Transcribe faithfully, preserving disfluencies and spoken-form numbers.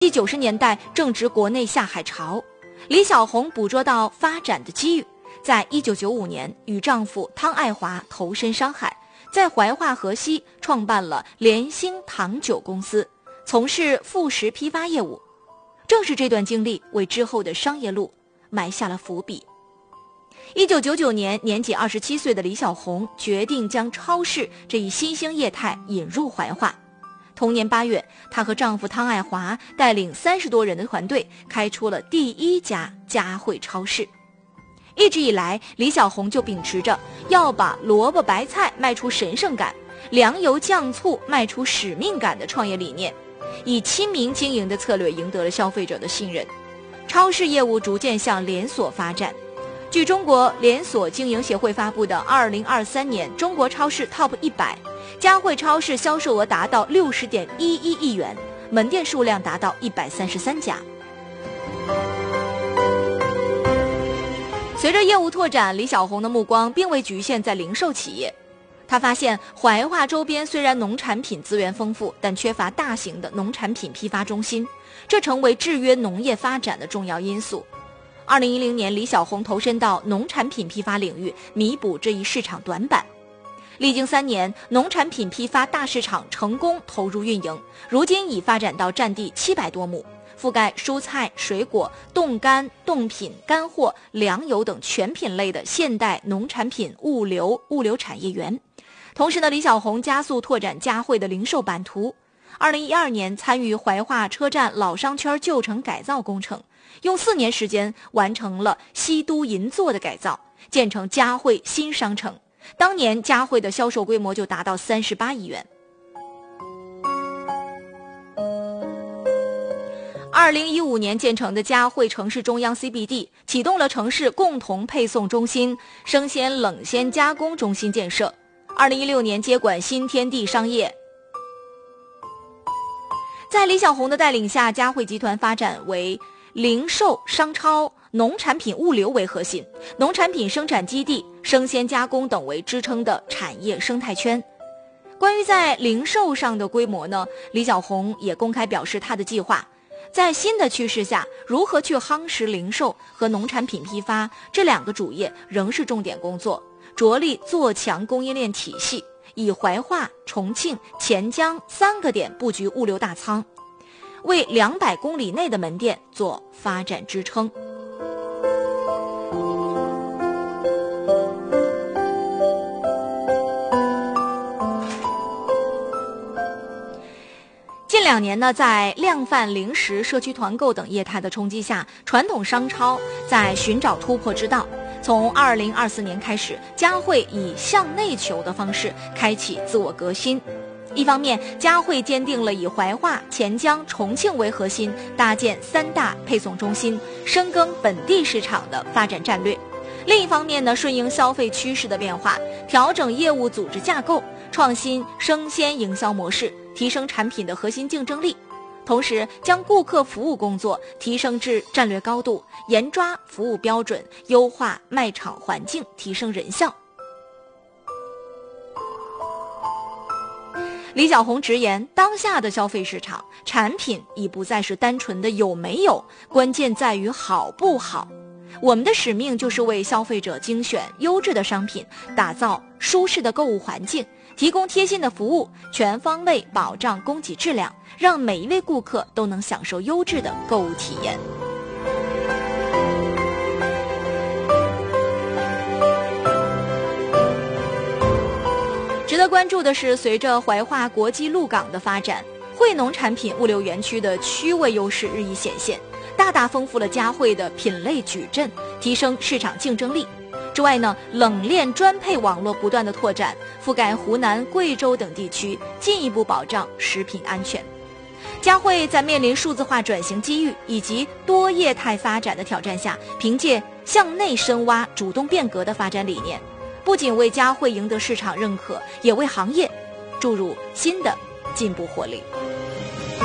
九十年代正值国内下海潮，李小红捕捉到发展的机遇，在一九九五年与丈夫汤爱华投身商海，在怀化河西创办了联兴糖酒公司，从事副食批发业务。正是这段经历为之后的商业路埋下了伏笔。一九九九年，年仅二十七岁的李小红决定将超市这一新兴业态引入怀化。同年八月，她和丈夫汤爱华带领三十多人的团队开出了第一家佳汇超市。一直以来，李小红就秉持着要把萝卜白菜卖出神圣感，粮油酱醋卖出使命感的创业理念，以亲民经营的策略赢得了消费者的信任。超市业务逐渐向连锁发展。据中国连锁经营协会发布的二零二三年中国超市 Top 一百，佳汇超市销售额达到 六十点一一亿元，门店数量达到一百三十三家。随着业务拓展，李小红的目光并未局限在零售企业。他发现怀化周边虽然农产品资源丰富，但缺乏大型的农产品批发中心，这成为制约农业发展的重要因素。二零一零年，李小红投身到农产品批发领域，弥补这一市场短板。历经三年，农产品批发大市场成功投入运营，如今已发展到占地七百多亩，覆盖蔬菜、水果、冻干、冻品、干货、粮油等全品类的现代农产品物流物流产业园。同时呢，李小红加速拓展佳汇的零售版图。二零一二年参与怀化车站老商圈旧城改造工程，用四年时间完成了西都银座的改造，建成佳汇新商城。当年佳汇的销售规模就达到三十八亿元。二零一五年建成的佳汇城市中央 C B D 启动了城市共同配送中心、生鲜冷鲜加工中心建设。二零一六年接管新天地商业。在李小红的带领下，佳汇集团发展为零售、商超、农产品物流为核心，农产品生产基地、生鲜加工等为支撑的产业生态圈。关于在零售上的规模呢，李小红也公开表示她的计划。在新的趋势下，如何去夯实零售和农产品批发这两个主业仍是重点工作，着力做强供应链体系，以怀化、重庆、钱江三个点布局物流大仓，为两百公里内的门店做发展支撑。近两年呢，在量贩零食、社区团购等业态的冲击下，传统商超在寻找突破之道。从二零二四年开始，佳汇以向内求的方式开启自我革新。一方面，佳汇坚定了以怀化、钱江、重庆为核心，搭建三大配送中心，深耕本地市场的发展战略。另一方面呢，顺应消费趋势的变化，调整业务组织架构，创新生鲜营销模式，提升产品的核心竞争力。同时将顾客服务工作提升至战略高度，严抓服务标准，优化卖场环境，提升人效。李小红直言，当下的消费市场，产品已不再是单纯的有没有，关键在于好不好。我们的使命就是为消费者精选优质的商品，打造舒适的购物环境，提供贴心的服务，全方位保障供给质量，让每一位顾客都能享受优质的购物体验。值得关注的是，随着怀化国际陆港的发展，汇农产品物流园区的区位优势日益显现，大大丰富了佳汇的品类矩阵，提升市场竞争力。之外呢，冷链专配网络不断的拓展，覆盖湖南、贵州等地区，进一步保障食品安全。佳汇在面临数字化转型机遇以及多业态发展的挑战下，凭借向内深挖、主动变革的发展理念，不仅为佳汇赢得市场认可，也为行业注入新的进步活力。